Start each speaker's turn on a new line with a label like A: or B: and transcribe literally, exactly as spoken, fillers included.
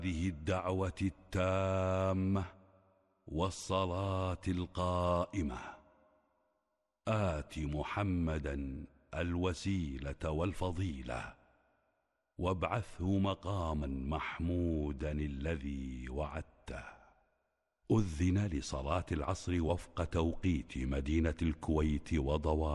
A: هذه الدعوة التامة والصلاة القائمة آت محمدا الوسيلة والفضيلة وابعثه مقاما محمودا الذي وعدته. أذن لصلاة العصر وفق توقيت مدينة الكويت وضوابطها.